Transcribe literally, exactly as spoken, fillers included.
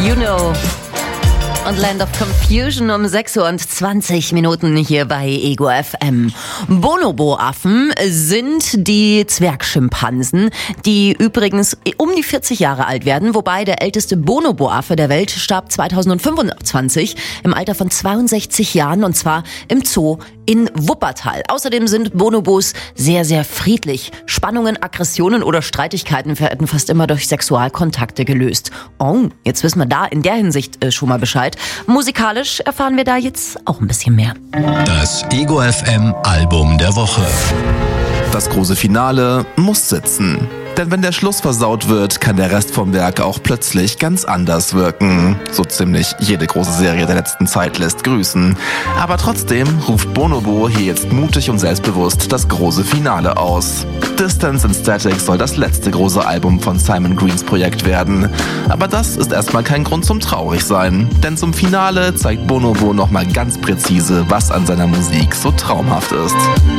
You know. Und Land of Confusion um sechs Uhr und zwanzig Minuten hier bei Ego F M. Bonobo-Affen sind die Zwergschimpansen, die übrigens um die vierzig Jahre alt werden, wobei der älteste Bonobo-Affe der Welt starb zweitausendfünfundzwanzig im Alter von zweiundsechzig Jahren, und zwar im Zoo in Wuppertal. Außerdem sind Bonobos sehr, sehr friedlich. Spannungen, Aggressionen oder Streitigkeiten werden fast immer durch Sexualkontakte gelöst. Oh, jetzt wissen wir da in der Hinsicht äh, schon mal Bescheid. Musikalisch erfahren wir da jetzt auch ein bisschen mehr. Das Ego F M Album der Woche. Das große Finale muss sitzen. Denn wenn der Schluss versaut wird, kann der Rest vom Werk auch plötzlich ganz anders wirken. So ziemlich jede große Serie der letzten Zeit lässt grüßen. Aber trotzdem ruft Bonobo hier jetzt mutig und selbstbewusst das große Finale aus. Distance and Static soll das letzte große Album von Simon Greens Projekt werden. Aber das ist erstmal kein Grund zum Traurigsein. Denn zum Finale zeigt Bonobo nochmal ganz präzise, was an seiner Musik so traumhaft ist.